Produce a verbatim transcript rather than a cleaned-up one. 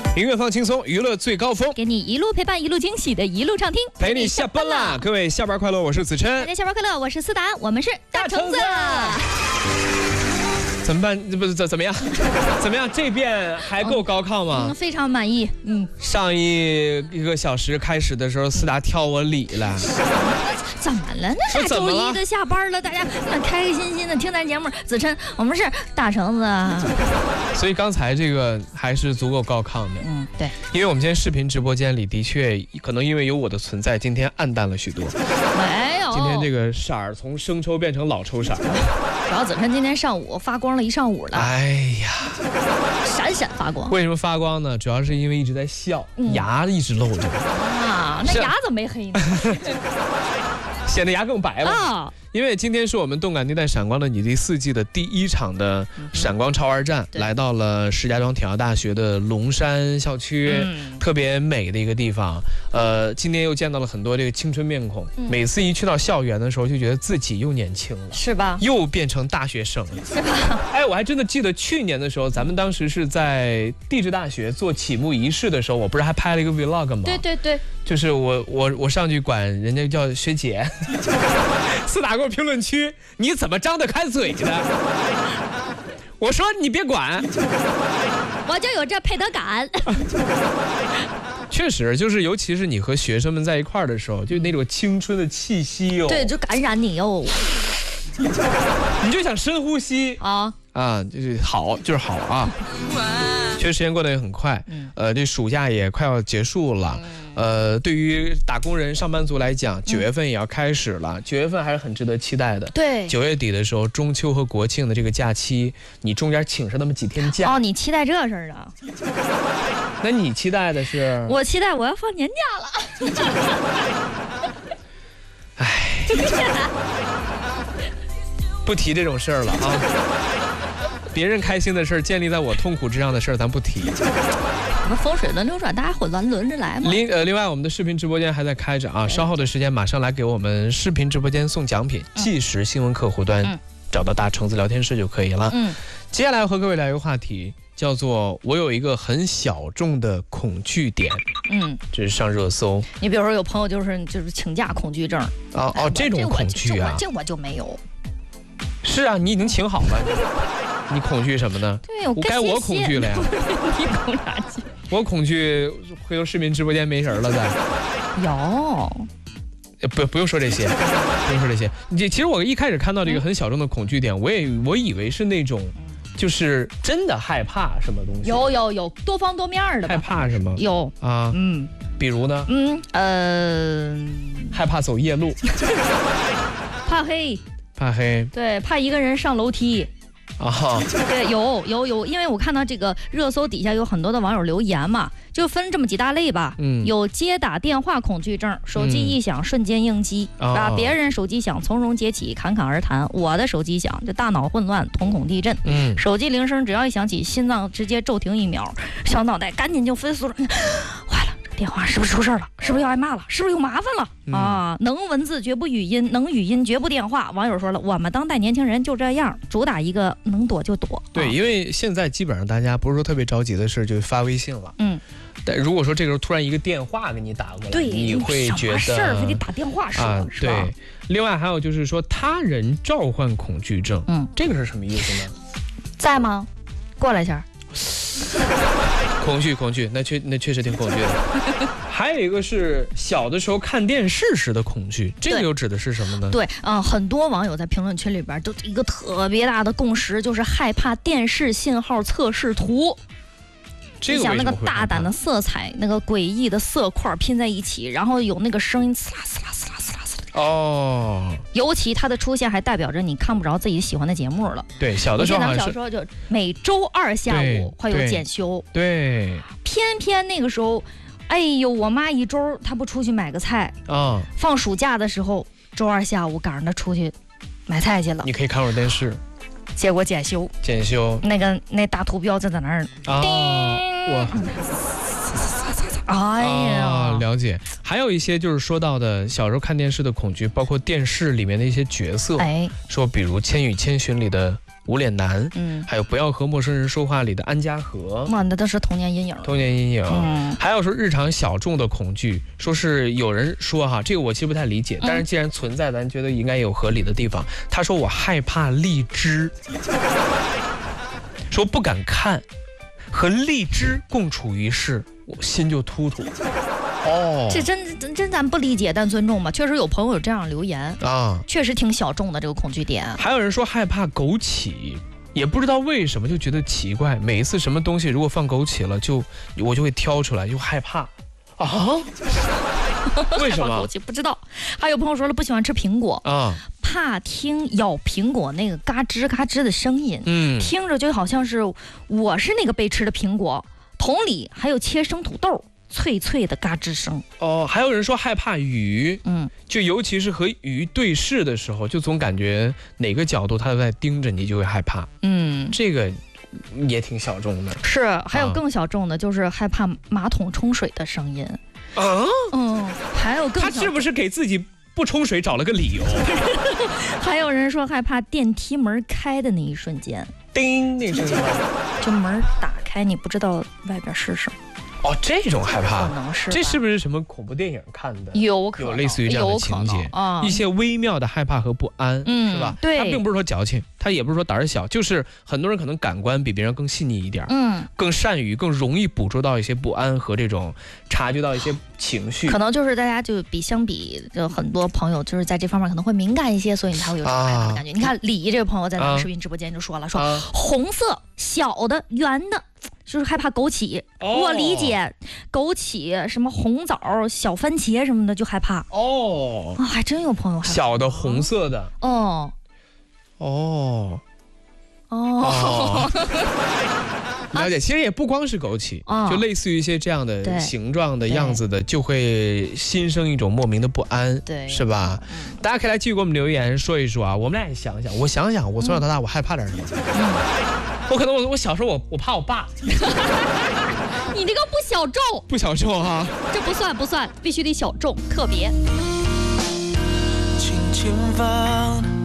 音乐放轻松，娱乐最高峰， 给你一路陪伴，一路惊喜的一路畅听， 陪你下班啦！各位下班快乐，我是子琛。 大家下班快乐，我是思达，我们是大橙子。 怎么办？不是怎怎么样？怎么样？这遍还够高亢吗？ 嗯，非常满意。嗯， 上一一个小时开始的时候，思达挑我理了。 怎么了？那大周一的下班了，大家开开心心的听咱节目。子琛，我们是大橙子。 所以刚才这个还是足够高亢的。 嗯，对。 因为我们今天视频直播间里的确可能因为有我的存在，今天暗淡了许多。 没有。 今天这个色儿从生抽变成老抽色。 主要子琛今天上午发光了一上午了。 哎呀， 闪闪发光。 为什么发光呢？主要是因为一直在笑， 嗯、 牙一直露着。 啊，那牙怎么没黑呢？ 显得牙更白了啊！ 因为今天是我们动感地带闪光的你第四季的第一场的闪光超玩战，来到了石家庄体育大学的龙山校区，嗯、特别美的一个地方。呃，今天又见到了很多这个青春面孔，嗯、每次一去到校园的时候，就觉得自己又年轻了， 是吧？ 又变成大学生了， 是吧？ 哎，我还真的记得去年的时候，咱们当时是在地质大学做启幕仪式的时候，我不是还拍了一个 vlog 吗？ 对对对。 就是我我我上去管人家叫学姐，四打过评论区，你怎么张得开嘴的？我说你别管， 我就有这配得感。 确实，就是尤其是你和学生们在一块儿的时候，就那种青春的气息哟、哦， 对，就感染你哟。 你就想深呼吸啊啊，就是好，就是好啊。确实时间过得也很快，呃，这暑假也快要结束了。呃，对于打工人、上班族来讲，九月份也要开始了。九月份还是很值得期待的。 对， 九月底的时候，中秋和国庆的这个假期，你中间请上那么几天假。 哦，你期待这事儿啊？ 那你期待的是？ 我期待我要放年假了。 哎，不提这种事儿了啊。别人开心的事儿，建立在我痛苦之上的事儿，咱不提。 我们风水轮流转，大家会轮轮着来嘛。 另呃，另外我们的视频直播间还在开着啊，稍后的时间马上来给我们视频直播间送奖品，即时新闻客户端、嗯、找到大橙子聊天室就可以了。嗯，接下来和各位聊一个话题，叫做我有一个很小众的恐惧点。嗯，这是上热搜。 你比如说有朋友就是就是请假恐惧症。 哦哦，这种恐惧啊， 这 我, 这我就没有。 是啊，你已经请好了。你恐惧什么呢？ 对， 我该我恐惧了呀。 你恐啥惧？ 我恐惧回头视频直播间没人了再。 有。 不不用说这些，不用说这些。你其实我一开始看到这个很小众的恐惧点，我也我以为是那种，就是真的害怕什么东西。 有有有，多方多面的。 害怕什么？ 有啊，嗯，比如呢？ 嗯呃， 害怕走夜路。 怕黑。 怕黑。对， 怕一个人上楼梯。 啊， 对，有有有，因为我看到这个热搜底下有很多的网友留言嘛，就分这么几大类吧。嗯，有接打电话恐惧症，手机一响、嗯、瞬间应激，啊、哦，别人手机响从容接起，侃侃而谈；我的手机响就大脑混乱，瞳孔地震。嗯，手机铃声只要一响起，心脏直接骤停一秒，小脑袋赶紧就飞速了，坏了。电话是不是出事了？是不是要挨骂了？是不是有麻烦了、嗯、啊？能文字绝不语音，能语音绝不电话。网友说了，我们当代年轻人就这样，主打一个能躲就躲。 对，啊、因为现在基本上大家不是说特别着急的事就发微信了。嗯，但如果说这个时候突然一个电话给你打过来， 对， 你会觉得什么事儿非得打电话说、啊、是吧？ 对。另外还有就是说他人召唤恐惧症，嗯，这个是什么意思呢？ 在吗？过来一下。 恐惧恐惧，那确那确实挺恐惧的。还有一个是小的时候看电视时的恐惧，这个又指的是什么呢？ 对，嗯、呃，很多网友在评论区里边都一个特别大的共识，就是害怕电视信号测试图。 这个想那个大胆的色彩，那个诡异的色块拼在一起，然后有那个声音呲啦呲啦呲啦呲啦呲啦。哦，尤其它的出现还代表着你看不着自己喜欢的节目了。 对，小的时候好像是小时候就每周二下午会有检修。 对，对偏偏那个时候，哎呦，我妈一周她不出去买个菜啊、哦，放暑假的时候，周二下午赶上她出去买菜去了。 你可以看会儿电视。 结果检修， 检修， 那个那大图标就在那儿。啊， 我。 哎呀、 哦，了解。还有一些就是说到的小时候看电视的恐惧，包括电视里面的一些角色，哎，说比如《千与千寻》里的无脸男，嗯，还有不要和陌生人说话里的安家和， 哇，那都是童年阴影。 童年阴影，嗯，还有说日常小众的恐惧，说是有人说哈，这个我其实不太理解，但是既然存在，咱觉得应该有合理的地方。他说我害怕荔枝，说不敢看，和荔枝共处一室，我心就突突。哦， 这真真真咱不理解，但尊重吧。确实有朋友有这样留言啊，确实挺小众的这个恐惧点。 还有人说害怕枸杞，也不知道为什么就觉得奇怪，每一次什么东西如果放枸杞了，就我就会挑出来，就害怕啊。为什么？ 枸杞不知道。还有朋友说了不喜欢吃苹果啊，怕听咬苹果那个嘎吱嘎吱的声音，嗯，听着就好像是我是那个被吃的苹果。同理，还有切生土豆。脆脆的嘎吱声哦，还有人说害怕鱼，嗯，就尤其是和鱼对视的时候，就总感觉哪个角度它都在盯着你，就会害怕。嗯，这个也挺小众的。 是，还有更小众的，就是害怕马桶冲水的声音。啊，嗯，还有更他是不是给自己不冲水找了个理由？ 还有人说害怕电梯门开的那一瞬间， 叮那声音， 就门打开，你不知道外边是什么。 哦，这种害怕， 可能是这是不是什么恐怖电影看的？ 有可能有类似于这样的情节啊，一些微妙的害怕和不安，嗯，是吧？ 对， 他并不是说矫情，他也不是说胆儿小，就是很多人可能感官比别人更细腻一点，嗯，更善于、更容易捕捉到一些不安和这种察觉到一些情绪。 可能就是大家就比相比，就很多朋友就是在这方面可能会敏感一些，所以你才会有这种害怕的感觉。啊、你看李怡这个朋友在咱们视频直播间就说了，说、啊、红色小的圆的。就是害怕枸杞，哦、我理解，枸杞什么红枣、小番茄什么的就害怕哦，啊，还真有朋友害怕小的红色的哦哦哦，了解。其实也不光是枸杞，哦、就类似于一些这样的形状的样子的，就会心生一种莫名的不安，对，是吧？嗯、大家可以来继续给我们留言说一说啊，我们俩也想想，我想想，我从小到大我害怕点什么？嗯我可能我我小时候我我怕我爸， 你这个不小众， 不小众哈， 这不算不算，必须得小众特别。轻轻放